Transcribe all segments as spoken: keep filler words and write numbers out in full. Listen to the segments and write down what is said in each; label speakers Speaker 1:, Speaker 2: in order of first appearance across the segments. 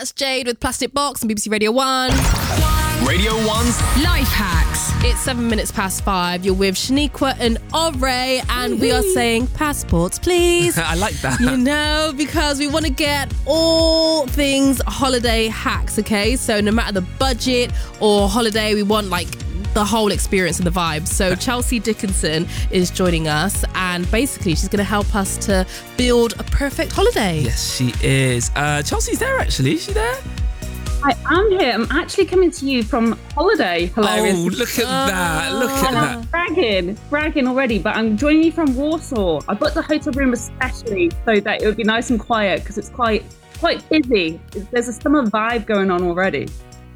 Speaker 1: That's Jade with Plastic Box on B B C Radio one.
Speaker 2: Radio one's
Speaker 3: Life Hacks.
Speaker 1: It's seven minutes past five. You're with Shaniqua and Aubrey, and we are saying passports, please.
Speaker 2: I like that.
Speaker 1: You know, because we want to get all things holiday hacks, okay? So no matter the budget or holiday, we want like the whole experience and the vibe. So Chelsea Dickinson is joining us, and basically she's going to help us to build a perfect holiday.
Speaker 2: Yes, she is. Uh, Chelsea's there, actually. Is she there?
Speaker 4: I am here. I'm actually coming to you from holiday. Hilarious.
Speaker 2: Oh, look at that. Look at
Speaker 4: And I'm
Speaker 2: that.
Speaker 4: bragging, bragging already, but I'm joining you from Warsaw. I booked the hotel room especially so that it would be nice and quiet because it's quite quite busy. There's a summer vibe going on already.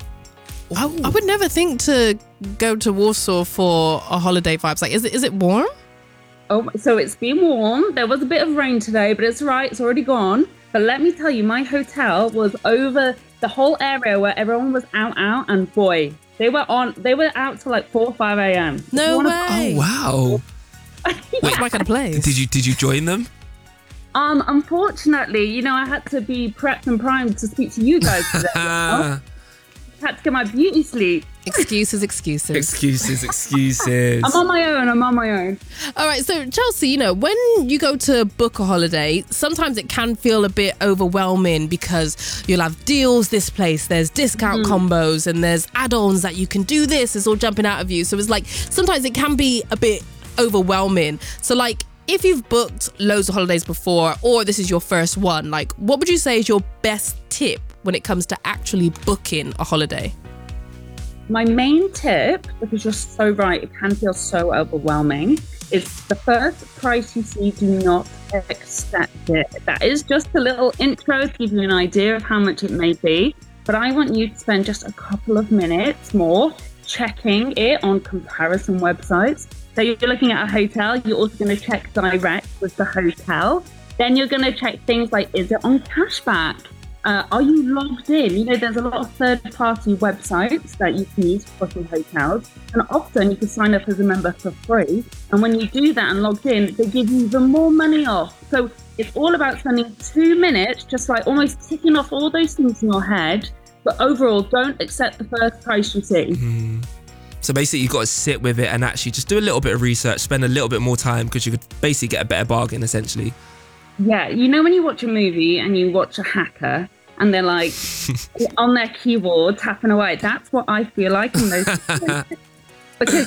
Speaker 1: I, I would never think to go to Warsaw for a holiday vibes. Like, is it is it warm?
Speaker 4: Oh, so it's been warm. There was a bit of rain today, but it's all right. It's already gone. But let me tell you, my hotel was over the whole area where everyone was out, out, and boy, they were on. They were out till like four or five a.m.
Speaker 1: No
Speaker 4: One of-
Speaker 1: way.
Speaker 2: Oh, wow.
Speaker 1: That's my kind of place.
Speaker 2: Did you did you join them?
Speaker 4: Um, unfortunately, you know, I had to be prepped and primed to speak to you guys today. I had to get my beauty sleep.
Speaker 1: Excuses, excuses.
Speaker 2: Excuses, excuses.
Speaker 4: I'm on my own. I'm on my own.
Speaker 1: All right, so Chelsea, you know, when you go to book a holiday, sometimes it can feel a bit overwhelming because you'll have deals this place, there's discount combos, and there's add-ons that you can do this. It's all jumping out of you. So it's like, sometimes it can be a bit overwhelming. So like, if you've booked loads of holidays before, or this is your first one, like, what would you say is your best tip when it comes to actually booking a holiday?
Speaker 4: My main tip, because you're so right, it can feel so overwhelming, is the first price you see, do not accept it. That is just a little intro to give you an idea of how much it may be. But I want you to spend just a couple of minutes more checking it on comparison websites. So you're looking at a hotel, you're also going to check direct with the hotel. Then you're going to check things like, is it on cashback? Uh, are you logged in? You know, there's a lot of third-party websites that you can use for booking hotels, and often you can sign up as a member for free. And when you do that and logged in, they give you even more money off. So it's all about spending two minutes, just like almost ticking off all those things in your head. But overall, don't accept the first price you see.
Speaker 2: Mm. So basically, you've got to sit with it and actually just do a little bit of research, spend a little bit more time, because you could basically get a better bargain, essentially.
Speaker 4: Yeah, you know when you watch a movie and you watch a hacker and they're like on their keyboard tapping away, that's what I feel like in those situations. Because